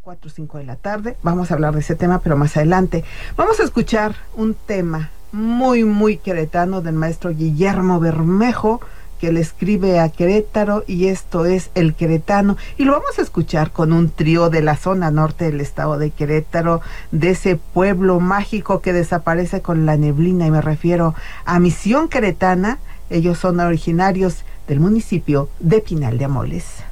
4 o 5 de la tarde. Vamos a hablar de ese tema, pero más adelante. Vamos a escuchar un tema muy, muy queretano del maestro Guillermo Bermejo, que le escribe a Querétaro, y esto es El Queretano, y lo vamos a escuchar con un trío de la zona norte del estado de Querétaro, de ese pueblo mágico que desaparece con la neblina, y me refiero a Misión Queretana. Ellos son originarios del municipio de Pinal de Amoles.